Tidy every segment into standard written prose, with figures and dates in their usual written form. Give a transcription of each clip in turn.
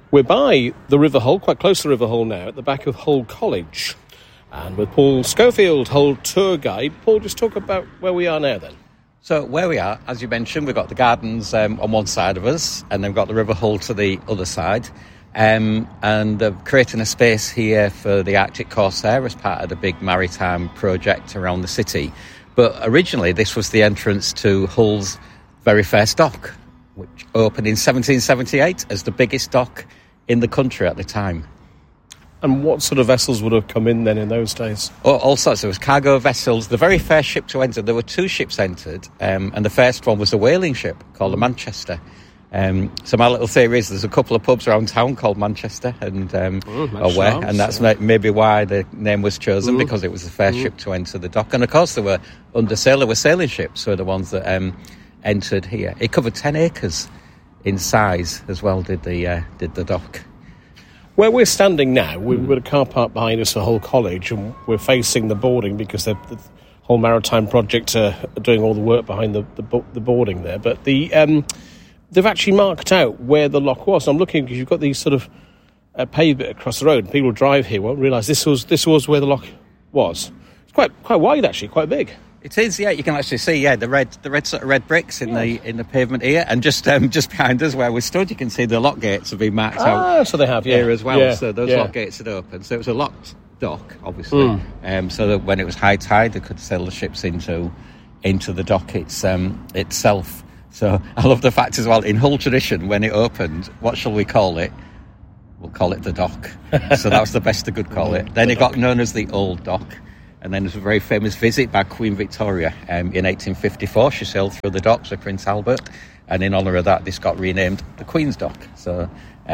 We're by the River Hull, quite close to the River Hull now, at the back of Hull College. And with Paul Schofield, Hull tour guide. Paul, just talk about where we are now then. So where we are, as you mentioned, we've got the gardens on one side of us, and then we've got the River Hull to the other side. And they're creating a space here for the Arctic Corsair as part of the big maritime project around the city. But originally this was the entrance to Hull's very first dock, which opened in 1778 as the biggest dock in the country at the time. And what sort of vessels would have come in then in those days? All sorts. There was cargo vessels. The very first ship to enter, there were two ships entered, and the first one was a whaling ship called the Manchester. So my little theory is there's a couple of pubs around town called Manchester, and that's maybe why the name was chosen, because it was the first ship to enter the dock. And of course there were sailing ships, so the ones that entered here. It covered 10 acres in size as well, did the dock. Where we're standing now, we've got a car park behind us for Hull College, and we're facing the boarding because the whole maritime project are doing all the work behind the boarding there. But they've actually marked out where the lock was. I'm looking because you've got these sort of paved bit across the road, and people drive here won't realise this was where the lock was. It's quite wide actually, quite big. It is, yeah. You can actually see, the red sort of red bricks in the pavement here, and just behind us where we stood, you can see the lock gates have been marked out. So they have, here as well. Yeah, so those lock gates had opened. So it was a locked dock, obviously. So that when it was high tide, they could sail the ships into the dock itself. So I love the fact as well, in Hull tradition, when it opened, what shall we call it? We'll call it the dock. So that was the best they could call it. Then it got known as the Old Dock. And then there's a very famous visit by Queen Victoria in 1854. She sailed through the docks with Prince Albert, and in honour of that, this got renamed the Queen's Dock. So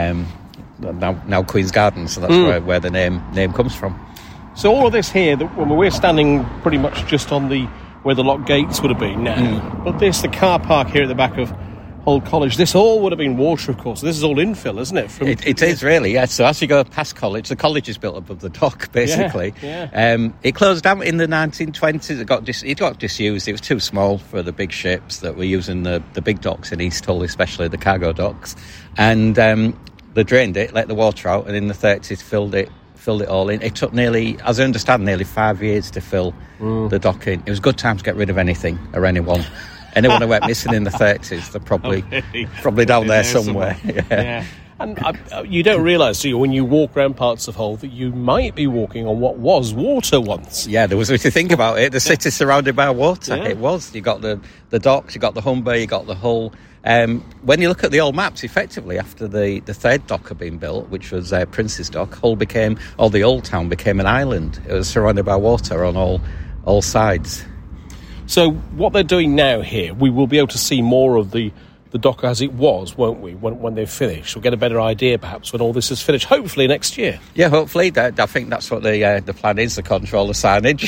now Queen's Gardens. So that's where the name comes from. So all of this here, we're standing pretty much just on where the lock gates would have been now. But the car park here at the back of Hull College, this all would have been water, of course. This is all infill, isn't it? It is really, yes. So as you go past college, the college is built above the dock, basically. Yeah. It closed down in the 1920s. It got disused. It was too small for the big ships that were using the big docks in East Hull, especially the cargo docks. And they drained it, let the water out, and in the 30s filled it all in. It took nearly 5 years to fill the dock in. It was a good time to get rid of anything or anyone. Anyone who went missing in the 30s, they're probably down there somewhere. Yeah. And you don't realise, do you, when you walk around parts of Hull, that you might be walking on what was water once. Yeah, there was, if you think about it, the city's surrounded by water. Yeah. It was. You got the docks, you got the Humber, you got the Hull. When you look at the old maps, effectively, after the third dock had been built, which was Prince's Dock, Hull the old town became an island. It was surrounded by water on all sides. So what they're doing now here, we will be able to see more of the dock as it was, won't we, when they've finished? We'll get a better idea, perhaps, when all this is finished, hopefully next year. Yeah, hopefully. I think that's what the plan is, the control of signage,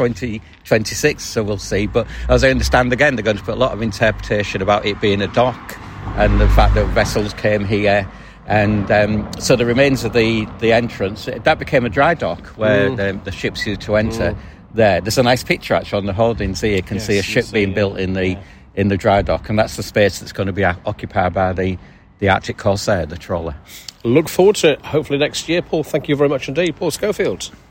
2026, so we'll see. But as I understand, again, they're going to put a lot of interpretation about it being a dock and the fact that vessels came here. And so the remains of the entrance, that became a dry dock where the ships used to enter. There's a nice picture actually on the hoardings here. You can see a ship being built in the dry dock, and that's the space that's going to be occupied by the Arctic Corsair, the trawler. Look forward to it hopefully next year. Paul, thank you very much indeed. Paul Schofield.